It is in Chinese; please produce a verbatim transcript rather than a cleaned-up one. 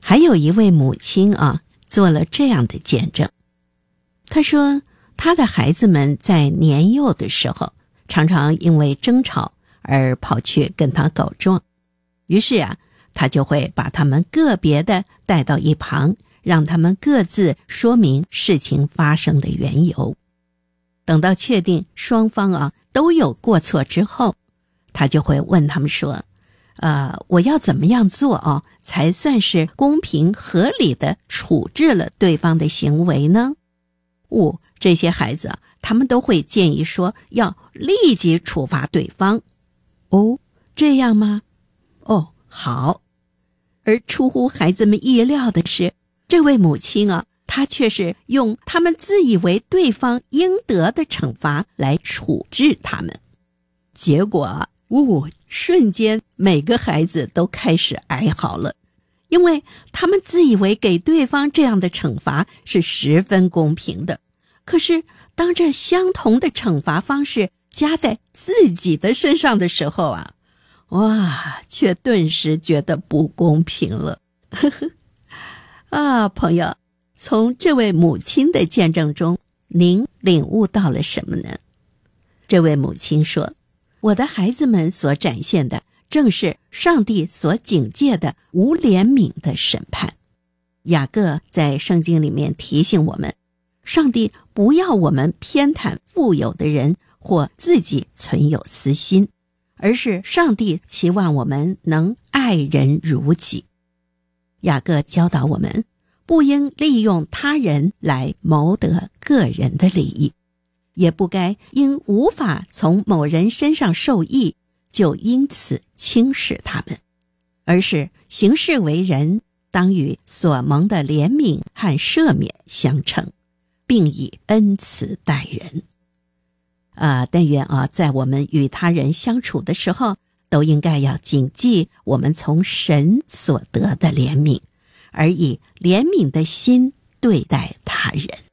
还有一位母亲啊，做了这样的见证。她说，她的孩子们在年幼的时候，常常因为争吵而跑去跟她告状。于是啊，她就会把他们个别的带到一旁，让他们各自说明事情发生的缘由。等到确定双方啊都有过错之后，她就会问他们说，呃，我要怎么样做啊，才算是公平合理的处置了对方的行为呢？哦，这些孩子啊，他们都会建议说要立即处罚对方。哦，这样吗？哦，好。而出乎孩子们意料的是，这位母亲啊，她却是用他们自以为对方应得的惩罚来处置他们。结果啊，哦，瞬间每个孩子都开始哀嚎了，因为他们自以为给对方这样的惩罚是十分公平的，可是当这相同的惩罚方式加在自己的身上的时候啊，哇，却顿时觉得不公平了。呵呵，啊，朋友，从这位母亲的见证中，您领悟到了什么呢？这位母亲说，我的孩子们所展现的正是上帝所警戒的无怜悯的审判。雅各在圣经里面提醒我们，上帝不要我们偏袒富有的人或自己存有私心，而是上帝期望我们能爱人如己。雅各教导我们，不应利用他人来谋得个人的利益，也不该因无法从某人身上受益，就因此轻视他们，而是行事为人当与所蒙的怜悯和赦免相称，并以恩慈待人。啊，但愿啊，在我们与他人相处的时候，都应该要谨记我们从神所得的怜悯，而以怜悯的心对待他人。